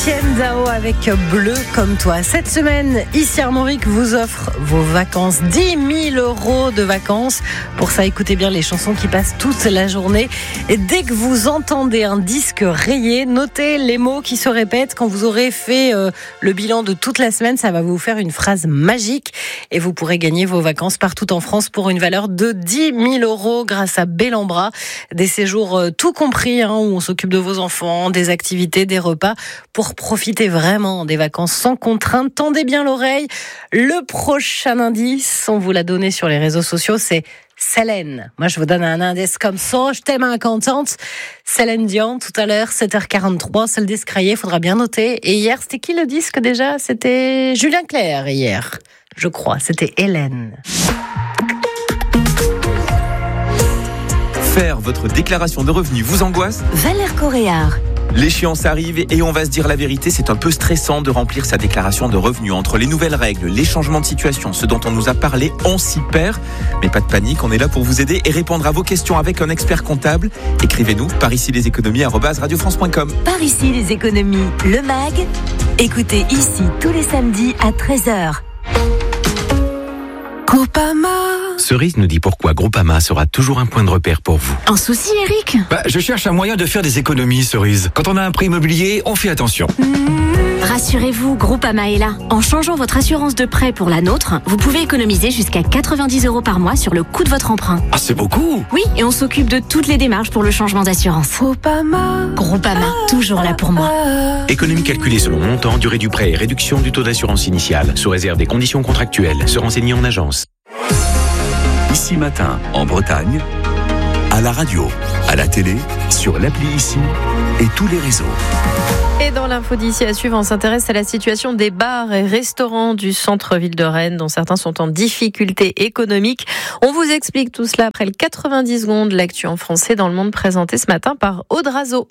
Tienzao avec Bleu comme toi. Cette semaine, ici Armorique vous offre vos vacances. 10 000 € de vacances. Pour ça, écoutez bien les chansons qui passent toute la journée. Et dès que vous entendez un disque rayé, notez les mots qui se répètent. Quand vous aurez fait le bilan de toute la semaine, ça va vous faire une phrase magique. Et vous pourrez gagner vos vacances partout en France pour une valeur de 10 000 € grâce à Bellambra. Des séjours tout compris, où on s'occupe de vos enfants, des activités, des repas, pour profiter vraiment des vacances sans contrainte. Tendez bien l'oreille. Le prochain indice, on vous l'a donné sur les réseaux sociaux, c'est Célène. Moi, je vous donne un indice comme ça. Je tellement contente. Célène Dion, tout à l'heure, 7h43, c'est le disque rayé, il faudra bien noter. Et hier, c'était qui le disque déjà ? C'était Julien Clerc hier, je crois. C'était Hélène. Faire votre déclaration de revenus vous angoisse ? Valère Coréard. L'échéance arrive et on va se dire la vérité, c'est un peu stressant de remplir sa déclaration de revenus. Entre les nouvelles règles, les changements de situation, ce dont on nous a parlé, on s'y perd. Mais pas de panique, on est là pour vous aider et répondre à vos questions avec un expert comptable. Écrivez-nous par ici les économies @radiofrance.com. Par ici les économies, le MAG. Écoutez ici tous les samedis à 13h. Groupama. Cerise nous dit pourquoi Groupama sera toujours un point de repère pour vous. Un souci, Eric ? Je cherche un moyen de faire des économies, Cerise. Quand on a un prêt immobilier, on fait attention. Rassurez-vous, Groupama est là. En changeant votre assurance de prêt pour la nôtre, vous pouvez économiser jusqu'à 90 € par mois sur le coût de votre emprunt. Ah, c'est beaucoup! Oui, et on s'occupe de toutes les démarches pour le changement d'assurance. Groupama, toujours là pour moi. Économie calculée selon montant, durée du prêt et réduction du taux d'assurance initiale, sous réserve des conditions contractuelles. Se renseigner en agence. Ici Matin, en Bretagne, à la radio, à la télé, sur l'appli Ici et tous les réseaux. Et dans l'info d'ici à suivre, on s'intéresse à la situation des bars et restaurants du centre-ville de Rennes, dont certains sont en difficulté économique. On vous explique tout cela après le 90 secondes, l'actu en français dans le monde présenté ce matin par Aude Razo.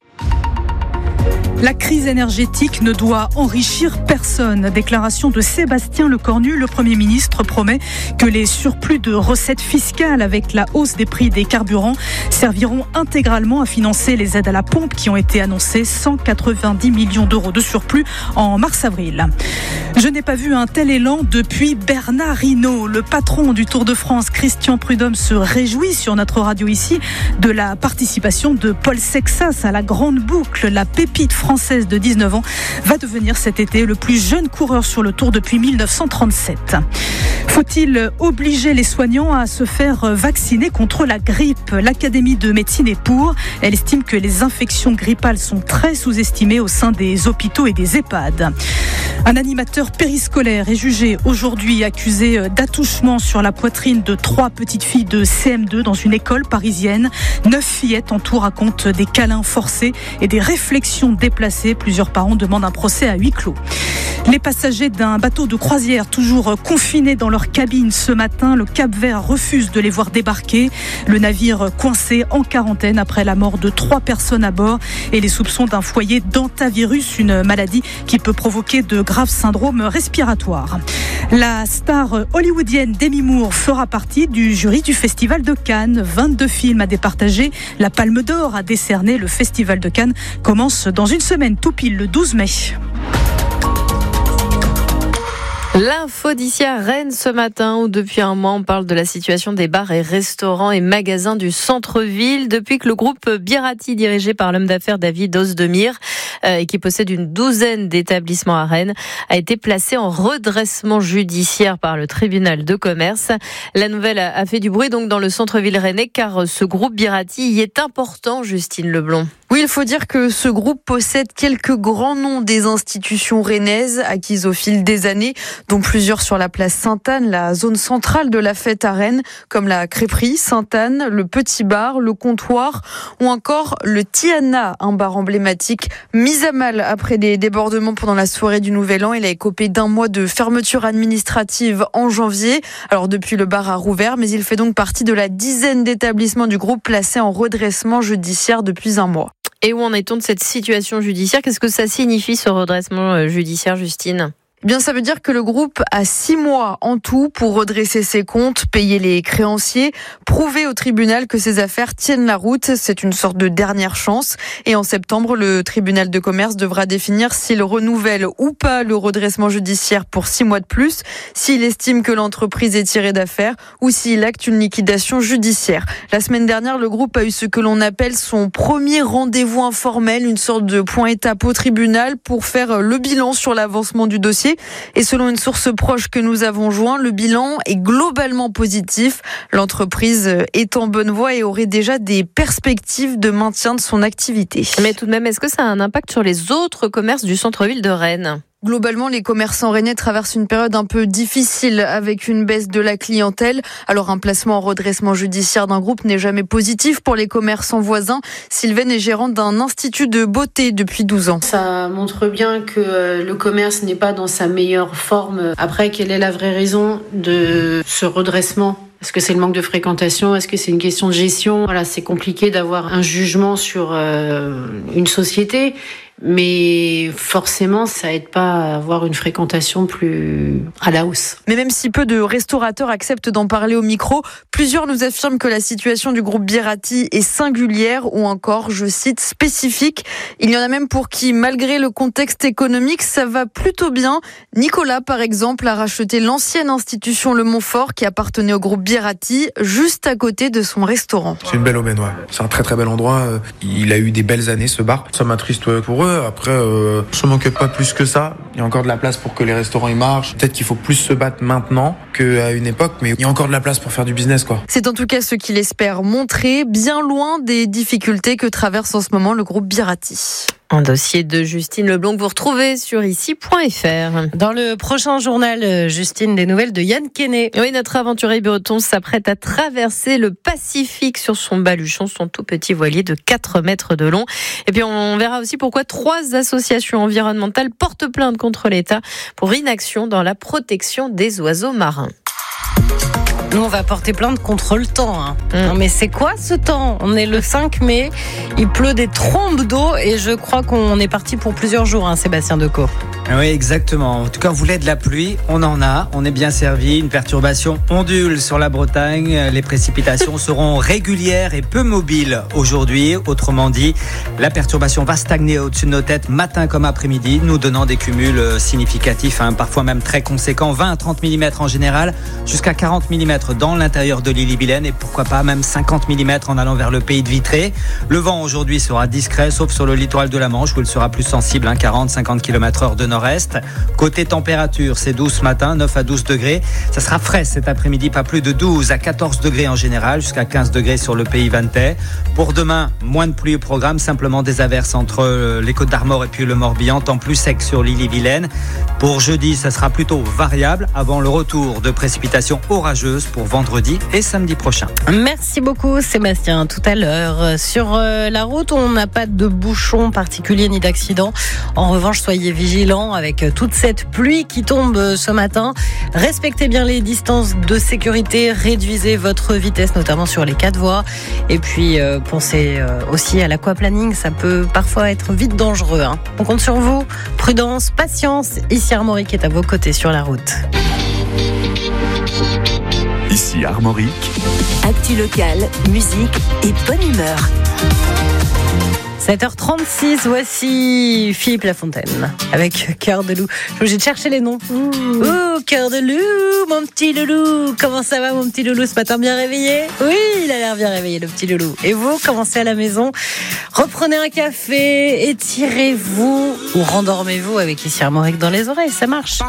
La crise énergétique ne doit enrichir personne. Déclaration de Sébastien Lecornu. Le Premier ministre promet que les surplus de recettes fiscales avec la hausse des prix des carburants serviront intégralement à financer les aides à la pompe qui ont été annoncées. 190 millions d'euros de surplus en mars-avril. Je n'ai pas vu un tel élan depuis Bernard Hinault. Le patron du Tour de France, Christian Prudhomme, se réjouit sur notre radio ici de la participation de Paul Sexas à la Grande Boucle. La pépite française de 19 ans va devenir cet été le plus jeune coureur sur le Tour depuis 1937. Faut-il obliger les soignants à se faire vacciner contre la grippe ? L'Académie de médecine est pour. Elle estime que les infections grippales sont très sous-estimées au sein des hôpitaux et des EHPAD. Un animateur périscolaire est jugé aujourd'hui accusé d'attouchement sur la poitrine de 3 petites filles de CM2 dans une école parisienne. 9 fillettes en tout racontent des câlins forcés et des réflexions déplacées. Plusieurs parents demandent un procès à huis clos. Les passagers d'un bateau de croisière toujours confinés dans leur cabine ce matin, le Cap-Vert refuse de les voir débarquer. Le navire coincé en quarantaine après la mort de 3 personnes à bord et les soupçons d'un foyer d'hantavirus, une maladie qui peut provoquer de graves syndromes respiratoires. La star hollywoodienne Demi Moore fera partie du jury du Festival de Cannes. 22 films à départager. La Palme d'Or a décerné. Le Festival de Cannes commence dans une semaine, tout pile le 12 mai. L'info d'ici à Rennes ce matin, où depuis un mois on parle de la situation des bars et restaurants et magasins du centre-ville, depuis que le groupe Birati, dirigé par l'homme d'affaires David Ozdemir, et qui possède une douzaine d'établissements à Rennes, a été placé en redressement judiciaire par le tribunal de commerce. La nouvelle a fait du bruit donc dans le centre-ville rennais, car ce groupe Birati y est important, Justine Leblond. Oui, il faut dire que ce groupe possède quelques grands noms des institutions rennaises acquises au fil des années, dont plusieurs sur la place Sainte-Anne, la zone centrale de la fête à Rennes, comme la crêperie Sainte-Anne, le Petit Bar, le Comptoir ou encore le Tiana, un bar emblématique mis à mal après des débordements pendant la soirée du Nouvel An. Il a écopé d'1 mois de fermeture administrative en janvier. Alors depuis, le bar a rouvert, mais il fait donc partie de la dizaine d'établissements du groupe placés en redressement judiciaire depuis 1 mois. Et où en est-on de cette situation judiciaire ? Qu'est-ce que ça signifie, ce redressement judiciaire, Justine ? Eh bien, ça veut dire que le groupe a 6 mois en tout pour redresser ses comptes, payer les créanciers, prouver au tribunal que ses affaires tiennent la route. C'est une sorte de dernière chance. Et en septembre, le tribunal de commerce devra définir s'il renouvelle ou pas le redressement judiciaire pour 6 mois de plus, s'il estime que l'entreprise est tirée d'affaire ou s'il acte une liquidation judiciaire. La semaine dernière, le groupe a eu ce que l'on appelle son premier rendez-vous informel, une sorte de point-étape au tribunal pour faire le bilan sur l'avancement du dossier. Et selon une source proche que nous avons joint, le bilan est globalement positif. L'entreprise est en bonne voie et aurait déjà des perspectives de maintien de son activité. Mais tout de même, est-ce que ça a un impact sur les autres commerces du centre-ville de Rennes ? Globalement, les commerçants rennais traversent une période un peu difficile avec une baisse de la clientèle. Alors, un placement en redressement judiciaire d'un groupe n'est jamais positif pour les commerçants voisins. Sylvaine est gérante d'un institut de beauté depuis 12 ans. Ça montre bien que le commerce n'est pas dans sa meilleure forme. Après, quelle est la vraie raison de ce redressement ? Est-ce que c'est le manque de fréquentation ? Est-ce que c'est une question de gestion ? Voilà, c'est compliqué d'avoir un jugement sur une société. Mais forcément, ça aide pas à avoir une fréquentation plus à la hausse. Mais même si peu de restaurateurs acceptent d'en parler au micro, plusieurs nous affirment que la situation du groupe Birati est singulière ou encore, je cite, spécifique. Il y en a même pour qui, malgré le contexte économique, ça va plutôt bien. Nicolas, par exemple, a racheté l'ancienne institution Le Montfort qui appartenait au groupe Birati, juste à côté de son restaurant. C'est une belle aubaine, ouais. C'est un très très bel endroit. Il a eu des belles années, ce bar. Ça m'attriste pour eux. Après, je m'occupe pas plus que ça. Il y a encore de la place pour que les restaurants y marchent. Peut-être qu'il faut plus se battre maintenant qu'à une époque, mais il y a encore de la place pour faire du business, quoi. C'est en tout cas ce qu'il espère montrer, bien loin des difficultés que traverse en ce moment le groupe Birati. Un dossier de Justine Leblanc que vous retrouvez sur ici.fr. Dans le prochain journal, Justine, des nouvelles de Yann Kenney. Oui, notre aventurier breton s'apprête à traverser le Pacifique sur son baluchon, son tout petit voilier de 4 mètres de long. Et puis on verra aussi pourquoi 3 associations environnementales portent plainte contre l'État pour inaction dans la protection des oiseaux marins. Nous, on va porter plainte contre le temps. Non, mais c'est quoi ce temps ? On est le 5 mai, il pleut des trombes d'eau et je crois qu'on est parti pour plusieurs jours, Sébastien Decaux. Oui, exactement. En tout cas, on voulait de la pluie, on en a, on est bien servi. Une perturbation ondule sur la Bretagne. Les précipitations seront régulières et peu mobiles aujourd'hui. Autrement dit, la perturbation va stagner au-dessus de nos têtes matin comme après-midi, nous donnant des cumuls significatifs, parfois même très conséquents, 20 à 30 mm en général, jusqu'à 40 mm dans l'intérieur de l'Ille-et-Vilaine et pourquoi pas même 50 mm en allant vers le pays de Vitré. Le vent aujourd'hui sera discret, sauf sur le littoral de la Manche où il sera plus sensible, 40-50 km/h de nord-est. Côté température, c'est 12 ce matin, 9 à 12 degrés. Ça sera frais cet après-midi, pas plus de 12 à 14 degrés en général, jusqu'à 15 degrés sur le pays vantais. Pour demain, moins de pluie au programme, simplement des averses entre les Côtes d'Armor et puis le Morbihan, temps plus sec sur l'Ille-et-Vilaine. Pour jeudi, ça sera plutôt variable avant le retour de précipitations orageuses pour vendredi et samedi prochain. Merci beaucoup Sébastien. Tout à l'heure, sur la route, on n'a pas de bouchons particuliers ni d'accidents. En revanche, soyez vigilants avec toute cette pluie qui tombe ce matin. Respectez bien les distances de sécurité, réduisez votre vitesse, notamment sur les 4 voies. Et puis, pensez aussi à l'aquaplaning, ça peut parfois être vite dangereux. On compte sur vous. Prudence, patience. Ici Armorique est à vos côtés sur la route. Ici Armorique. Actu locale, musique et bonne humeur. 7h36, voici Philippe Lafontaine avec Cœur de loup. Je suis obligée de chercher les noms. Cœur de loup, mon petit loulou. Comment ça va mon petit loulou ce matin, bien réveillé ? Oui, il a l'air bien réveillé le petit loulou. Et vous, commencez à la maison, reprenez un café, étirez-vous ou rendormez-vous avec Ici Armorique dans les oreilles, ça marche.